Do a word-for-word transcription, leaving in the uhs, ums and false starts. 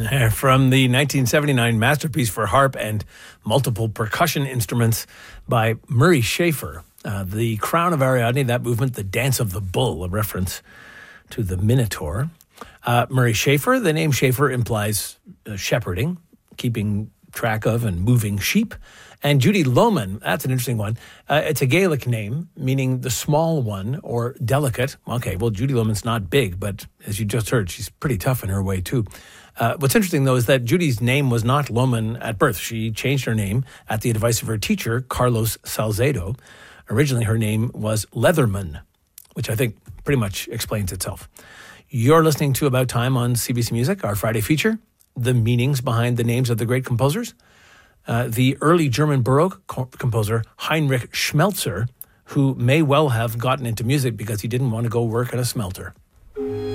From the nineteen seventy-nine masterpiece for harp and multiple percussion instruments by Murray Schafer. Uh, the Crown of Ariadne, that movement, the Dance of the Bull, a reference to the Minotaur. Uh, Murray Schafer, the name Schafer implies uh, shepherding, keeping track of and moving sheep. And Judy Lohman, that's an interesting one. Uh, it's a Gaelic name, meaning the small one or delicate. Okay, well, Judy Lohman's not big, but as you just heard, she's pretty tough in her way, too. Uh, what's interesting, though, is that Judy's name was not Lohman at birth. She changed her name at the advice of her teacher, Carlos Salcedo. Originally, her name was Leatherman, which I think pretty much explains itself. You're listening to About Time on C B C Music, our Friday feature, the meanings behind the names of the great composers. Uh, the early German Baroque co- composer Heinrich Schmelzer, who may well have gotten into music because he didn't want to go work at a smelter.